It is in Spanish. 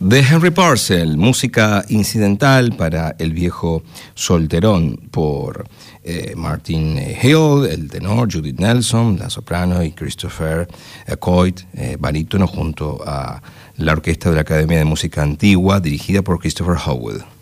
De Henry Purcell, música incidental para El viejo solterón, por Martin Hill, el tenor, Judith Nelson, la soprano, y Christopher Coit, barítono, junto a la orquesta de la Academia de Música Antigua, dirigida por Christopher Howell.